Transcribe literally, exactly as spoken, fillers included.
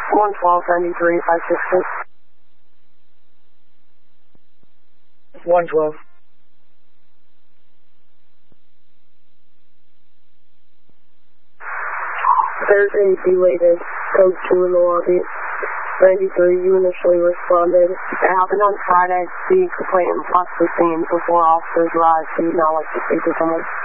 one twelve ninety-three five six six. one twelve. There's a belated code two in the lobby. ninety-three, you initially responded. It happened on Friday. The complaint was possibly seen before officers arrived, so you'd now like to speak with someone.